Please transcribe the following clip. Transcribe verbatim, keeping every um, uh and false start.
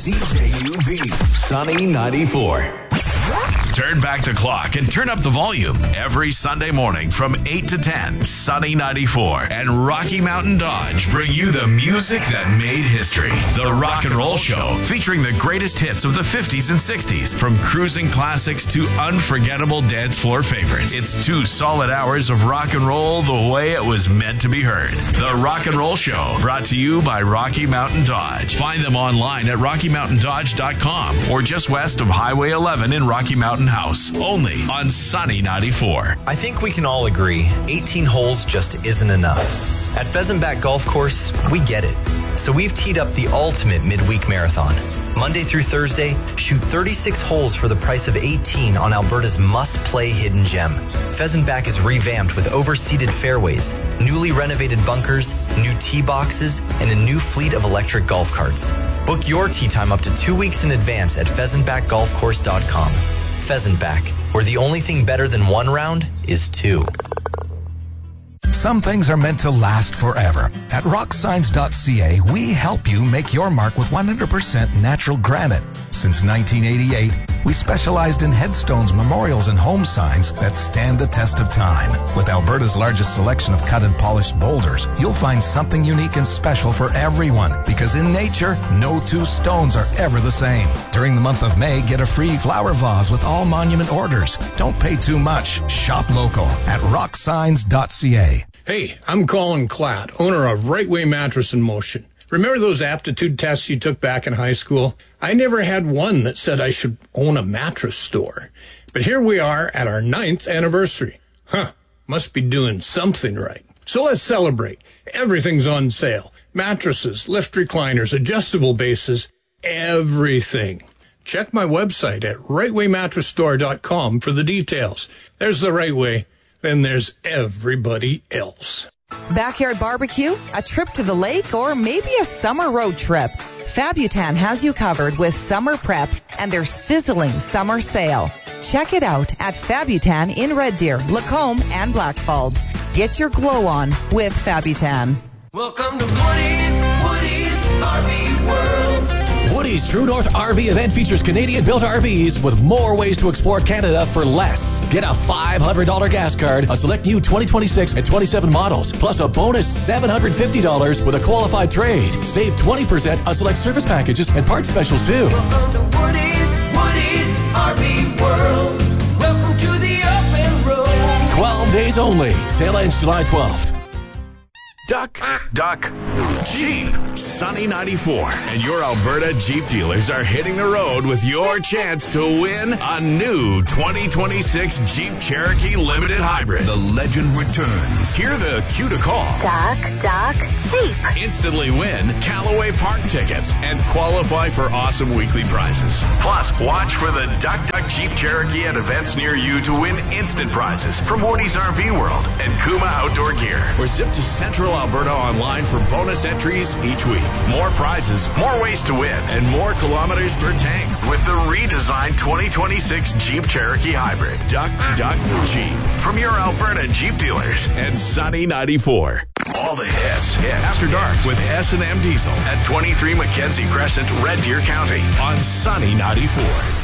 C J U V, Sunny ninety-four. Turn back the clock and turn up the volume every Sunday morning from eight to ten. Sunny ninety-four and Rocky Mountain Dodge bring you the music that made history. The Rock and Roll Show, featuring the greatest hits of the fifties and sixties, from cruising classics to unforgettable dance floor favorites. It's two solid hours of rock and roll the way it was meant to be heard. The Rock and Roll Show, brought to you by Rocky Mountain Dodge. Find them online at rocky mountain dodge dot com or just west of Highway eleven in Rocky Mountain House, only on Sunny ninety-four. I think we can all agree eighteen holes just isn't enough. At Pheasant Back Golf Course, we get it. So we've teed up the ultimate midweek marathon. Monday through Thursday, shoot thirty-six holes for the price of eighteen on Alberta's must-play hidden gem. Pheasant Back is revamped with overseeded fairways, newly renovated bunkers, new tee boxes, and a new fleet of electric golf carts. Book your tee time up to two weeks in advance at pheasant back golf course dot com. Pheasant Back, where the only thing better than one round is two. Some things are meant to last forever. At rock signs dot c a, we help you make your mark with one hundred percent natural granite. Since nineteen eighty-eight, we specialized in headstones, memorials, and home signs that stand the test of time. With Alberta's largest selection of cut and polished boulders, you'll find something unique and special for everyone, because in nature, no two stones are ever the same. During the month of May, get a free flower vase with all monument orders. Don't pay too much. Shop local at rock signs dot c a. Hey, I'm Colin Klatt, owner of Right Way Mattress in Motion. Remember those aptitude tests you took back in high school? I never had one that said I should own a mattress store. But here we are at our ninth anniversary. Huh, must be doing something right. So let's celebrate. Everything's on sale. Mattresses, lift recliners, adjustable bases, everything. Check my website at right way mattress store dot com for the details. There's the Right Way. Then there's everybody else. Backyard barbecue, a trip to the lake, or maybe a summer road trip. Fabutan has you covered with summer prep and their sizzling summer sale. Check it out at Fabutan in Red Deer, Lacombe, and Blackfalds. Get your glow on with Fabutan. Welcome to Woody's, Woody's R V World. Woody's True North R V event features Canadian-built R Vs with more ways to explore Canada for less. Get a five hundred dollars gas card on select new twenty twenty-six and twenty-seven models, plus a bonus seven hundred fifty dollars with a qualified trade. Save twenty percent on select service packages and parts specials, too. Welcome to Woody's, Woody's R V World. Welcome to the open road. twelve days only. Sale ends July twelfth. Duck, duck, Jeep. Sunny ninety-four and your Alberta Jeep dealers are hitting the road with your chance to win a new twenty twenty-six Jeep Cherokee Limited Hybrid. The legend returns. Hear the cue to call. Duck, duck, Jeep. Instantly win Callaway Park tickets and qualify for awesome weekly prizes. Plus, watch for the Duck, Duck Jeep Cherokee at events near you to win instant prizes from Woody's R V World and Kuma Outdoor Gear. Or zip to Central Alberta online for bonus entries each week. More prizes, more ways to win, and more kilometers per tank with the redesigned twenty twenty-six Jeep Cherokee Hybrid. Duck, Duck, Jeep. From your Alberta Jeep dealers and Sunny ninety-four. All the hits. hits. After Dark with S and M Diesel at twenty-three Mackenzie Crescent, Red Deer County on Sunny ninety-four.